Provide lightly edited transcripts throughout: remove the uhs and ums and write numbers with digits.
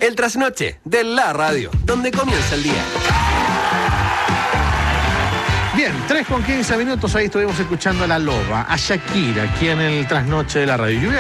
El trasnoche de la radio, donde comienza el día. Bien, 3:15, ahí estuvimos escuchando a La Loba, a Shakira, aquí en el trasnoche de la radio. Lluvia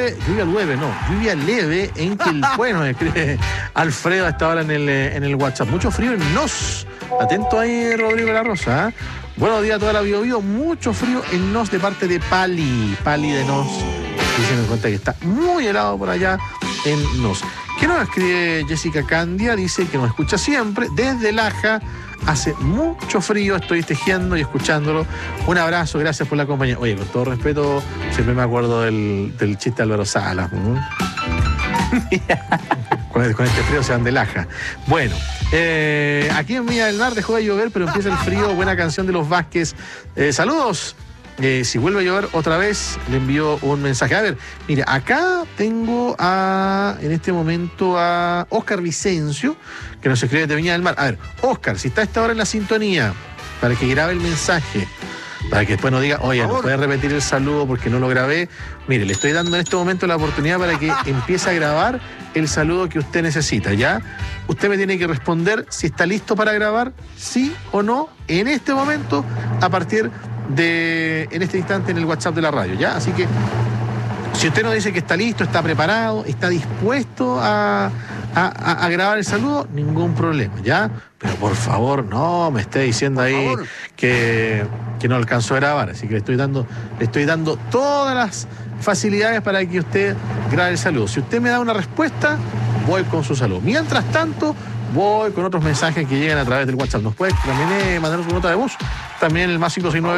leve en Quilpué, nos escribe Alfredo a esta hora en el WhatsApp. Mucho frío en Nos. Atento ahí, Rodrigo de la Rosa. Buenos días a toda la Biobío. Mucho frío en Nos de parte de Pali de Nos. Y se me cuenta que está muy helado por allá en Nos. ¿Qué nos escribe Jessica Candia? Dice que nos escucha siempre desde Laja. Hace mucho frío, estoy tejiendo y escuchándolo. Un abrazo, gracias por la compañía. Oye, con todo respeto, siempre me acuerdo del chiste de Álvaro Salas. Con este frío se van de Laja. Bueno, aquí en Viña del Mar dejó de llover, pero empieza el frío. Buena canción de los Vázquez. Saludos. Si vuelve a llover otra vez, le envío un mensaje. A ver, mira, acá tengo en este momento a Óscar Vicencio, que nos escribe desde Viña del Mar. A ver, Óscar, si está a esta hora en la sintonía, para que grabe el mensaje, para que después no diga, oye, no puede repetir el saludo porque no lo grabé. Mire, le estoy dando en este momento la oportunidad para que empiece a grabar el saludo que usted necesita, ¿ya? Usted me tiene que responder si está listo para grabar, sí o no, en este momento, a partir en este instante en el WhatsApp de la radio, ¿ya? Así que si usted nos dice que está listo, está preparado, está dispuesto a grabar el saludo, ningún problema, ¿ya? Pero por favor, no me esté diciendo ahí que no alcanzó a grabar. Así que le estoy dando todas las facilidades para que usted grabe el saludo. Si usted me da una respuesta, voy con su saludo. Mientras tanto, voy con otros mensajes que llegan a través del WhatsApp. Nos puede también mandar su nota de voz. También el más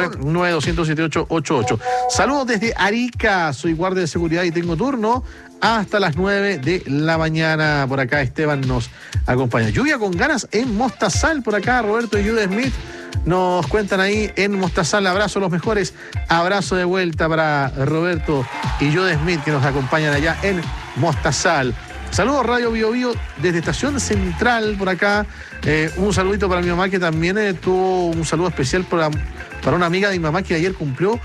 569-9200-7888. Saludos desde Arica. Soy guardia de seguridad y tengo turno hasta las 9 de la mañana. Por acá Esteban nos acompaña. Lluvia con ganas en Mostazal. Por acá Roberto y Jude Smith nos cuentan ahí en Mostazal. Abrazo, los mejores. Abrazo de vuelta para Roberto y Jude Smith que nos acompañan allá en Mostazal. Saludos Radio Biobío desde Estación Central por acá. Un saludito para mi mamá que también tuvo un saludo especial para una amiga de mi mamá que ayer cumplió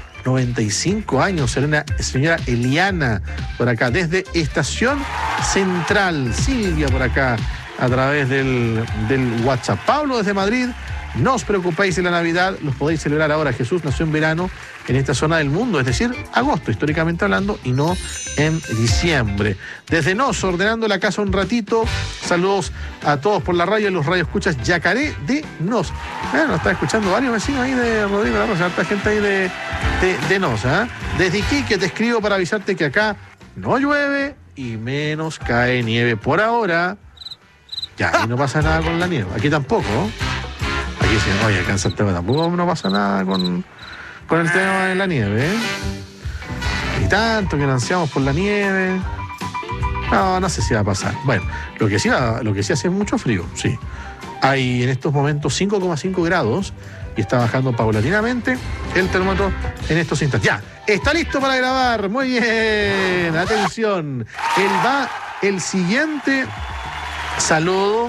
95 años, señora Eliana por acá desde Estación Central. Silvia por acá a través del WhatsApp. Pablo desde Madrid. No os preocupéis de la Navidad, los podéis celebrar ahora. Jesús nació en verano en esta zona del mundo, es decir, agosto, históricamente hablando, y no en diciembre. Desde Nos, ordenando la casa un ratito. Saludos a todos por la radio, los radioescuchas Yacaré de Nos. Nos está escuchando varios vecinos ahí de Rodrigo La Rosa, harta gente ahí de Nos. Desde Iquique te escribo para avisarte que acá no llueve y menos cae nieve por ahora. Ya, y no pasa nada con la nieve. Aquí tampoco. Aquí dicen, oye, acá en Santiago tampoco no pasa nada con el tema de la nieve, Y tanto que nos ansiamos por la nieve. No sé si va a pasar. Bueno, lo que sí hace es mucho frío, sí. Hay en estos momentos 5,5 grados y está bajando paulatinamente el termómetro en estos instantes. Ya, está listo para grabar. Muy bien, atención. El siguiente saludo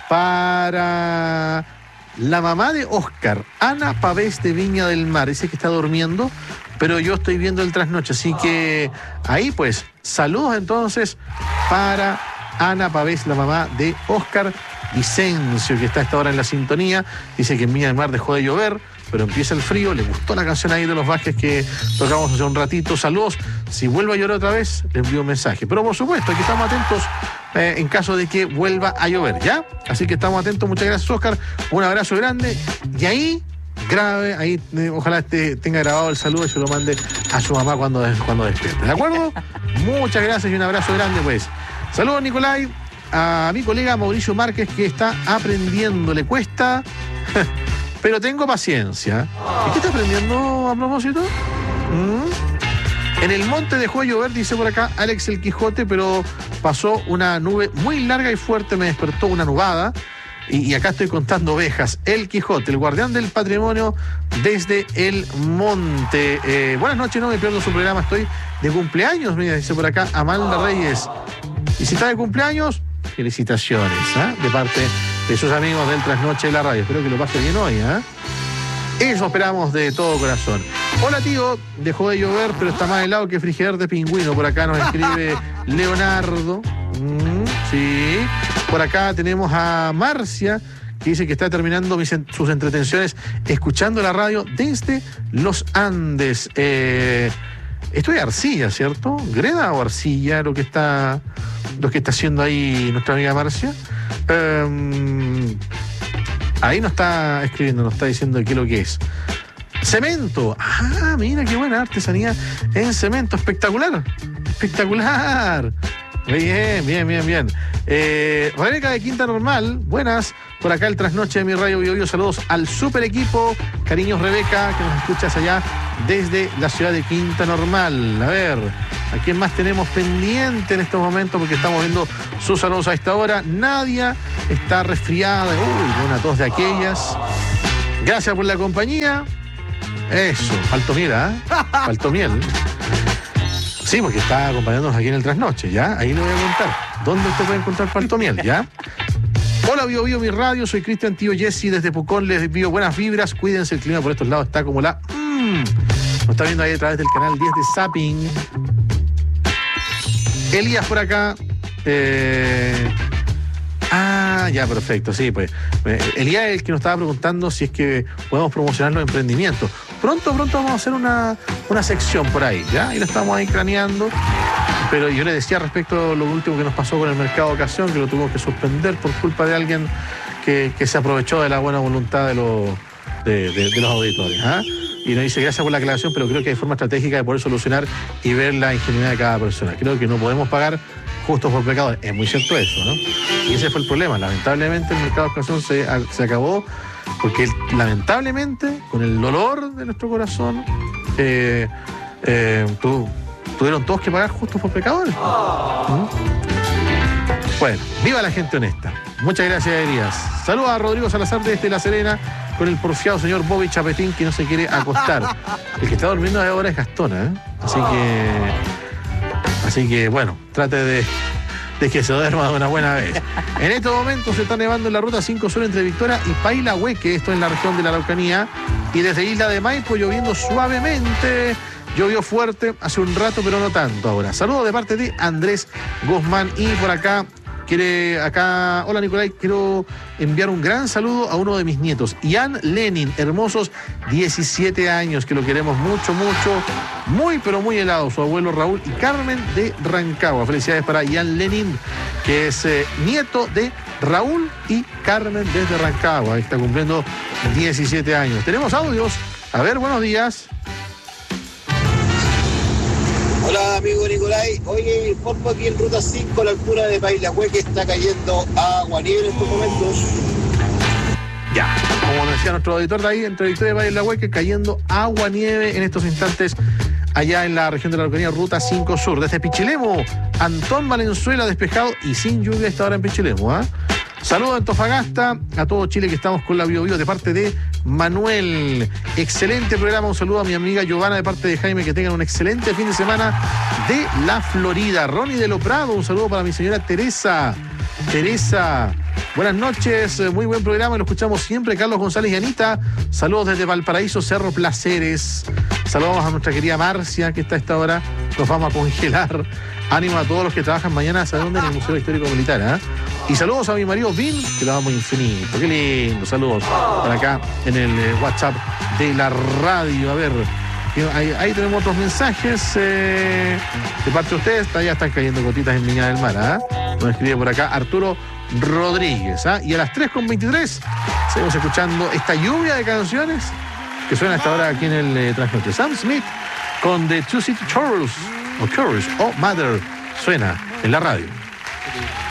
para la mamá de Óscar, Ana Pavés de Viña del Mar. Dice que está durmiendo, pero yo estoy viendo el trasnoche, así que ahí pues, saludos entonces para Ana Pavés, la mamá de Óscar Vicencio, que está a esta hora en la sintonía. Dice que en Viña del Mar dejó de llover, pero empieza el frío. Le gustó la canción ahí de los Vázquez que tocamos hace un ratito. Saludos. Si vuelve a llover otra vez, le envío un mensaje. Pero por supuesto, aquí estamos atentos en caso de que vuelva a llover, ¿ya? Así que estamos atentos. Muchas gracias, Óscar. Un abrazo grande. Y ahí, grabe, ahí ojalá tenga grabado el saludo y se lo mande a su mamá cuando despierte. ¿De acuerdo? Muchas gracias y un abrazo grande, pues. Saludos, Nicolai. A mi colega Mauricio Márquez, que está aprendiendo. Le cuesta, pero tengo paciencia. ¿Y qué está aprendiendo a propósito? En el monte dejó de llover, dice por acá Alex el Quijote, pero pasó una nube muy larga y fuerte, me despertó una nubada. Y acá estoy contando ovejas. El Quijote, el guardián del patrimonio desde el monte. Buenas noches, no me pierdo su programa, estoy de cumpleaños, mira, dice por acá Amanda Reyes. Y si está de cumpleaños, felicitaciones, de parte de sus amigos del Trasnoche de la Radio. Espero que lo pase bien hoy, Eso esperamos de todo corazón. Hola, tío, dejó de llover, pero está más helado que frigider de pingüino. Por acá nos escribe Leonardo. Sí. Por acá tenemos a Marcia, que dice que está terminando sus entretenciones escuchando la radio desde los Andes. Esto es Arcilla, ¿cierto? ¿Greda o Arcilla lo que está haciendo ahí nuestra amiga Marcia? Ahí nos está escribiendo, nos está diciendo qué es lo que es. Cemento. Ah, mira qué buena artesanía en cemento. Espectacular. Espectacular. Bien. Rebeca de Quinta Normal, buenas. Por acá el trasnoche de mi radio Bio Bio. Saludos al super equipo. Cariños, Rebeca, que nos escuchas allá desde la ciudad de Quinta Normal. A ver, ¿a quién más tenemos pendiente en estos momentos? Porque estamos viendo sus saludos a esta hora. Nadia está resfriada. Uy, una tos de aquellas. Gracias por la compañía. Eso, faltó miel, ¿eh? Faltó miel. Sí, porque está acompañándonos aquí en el trasnoche, ¿ya? Ahí le voy a contar. ¿Dónde usted puede encontrar faltó miel, ya? Hola, Bio Bio, mi radio. Soy Cristian Tío Jesse desde Pucón. Les envío buenas vibras. Cuídense, el clima por estos lados está como la... Nos está viendo ahí a través del canal 10 de Zapping. Elías por acá. Ya, perfecto, sí, pues. Elías es el que nos estaba preguntando si es que podemos promocionar los emprendimientos. Pronto vamos a hacer una sección por ahí, ¿ya? Y lo estamos ahí craneando. Pero yo le decía respecto a lo último que nos pasó con el mercado de ocasión, que lo tuvimos que suspender por culpa de alguien que se aprovechó de la buena voluntad de los auditores, ¿ah? Y nos dice gracias por la aclaración, pero creo que hay forma estratégica de poder solucionar y ver la ingenuidad de cada persona. Creo que no podemos pagar justos por pecadores. Es muy cierto eso, ¿no? Y ese fue el problema. Lamentablemente el mercado de ocasión se acabó porque lamentablemente, con el dolor de nuestro corazón, tuvieron todos que pagar justos por pecadores. Bueno, viva la gente honesta. Muchas gracias, Elías. Saludos a Rodrigo Salazar desde La Serena con el porfiado señor Bobby Chapetín que no se quiere acostar. El que está durmiendo ahora es Gastona, ¿eh? Así que bueno, trate de que se duerma de una buena vez. En estos momentos se está nevando en la ruta 5 Sur entre Victoria y Pailahueque, esto en la región de la Araucanía, y desde Isla de Maipo lloviendo suavemente. Llovió fuerte hace un rato, pero no tanto ahora. Saludos de parte de Andrés Guzmán. Y por acá, hola Nicolai, quiero enviar un gran saludo a uno de mis nietos, Ian Lenin, hermosos 17 años, que lo queremos mucho, muy, pero muy helado, su abuelo Raúl y Carmen de Rancagua. Felicidades para Ian Lenin, que es nieto de Raúl y Carmen desde Rancagua. Está cumpliendo 17 años. Tenemos audios. A ver, buenos días. Hola amigo Nicolai, oye, informo aquí en Ruta 5 a la altura de Pailahueque está cayendo agua nieve en estos momentos. Ya, como decía nuestro auditor de ahí, entre Victoria y Pailahueque, cayendo agua nieve en estos instantes allá en la región de la Araucanía, Ruta 5 Sur. Desde Pichilemu, Antón Valenzuela despejado y sin lluvia esta hora en Pichilemu, ¿eh? Saludos a Antofagasta, a todo Chile que estamos con la Bio Bio de parte de Manuel. Excelente programa, un saludo a mi amiga Giovanna de parte de Jaime, que tengan un excelente fin de semana de la Florida. Ronnie de Loprado, un saludo para mi señora Teresa, buenas noches, muy buen programa, lo escuchamos siempre. Carlos González y Anita, saludos desde Valparaíso, Cerro Placeres. Saludamos a nuestra querida Marcia, que está a esta hora, nos vamos a congelar. Ánimo a todos los que trabajan mañana, ¿sabe dónde? En el Museo Histórico Militar, ¿eh? Y saludos a mi marido Vin, que lo amo infinito. Qué lindo, saludos por acá en el WhatsApp de la radio. A ver, ahí tenemos otros mensajes de parte de ustedes. Ya están cayendo gotitas en Viña del Mar, ¿eh? Nos escribe por acá Arturo Rodríguez, ¿eh? Y a las 3:23 seguimos escuchando esta lluvia de canciones que suena hasta ahora aquí en el trasnoche. Sam Smith con The Two City Chorus o Mother suena en la radio.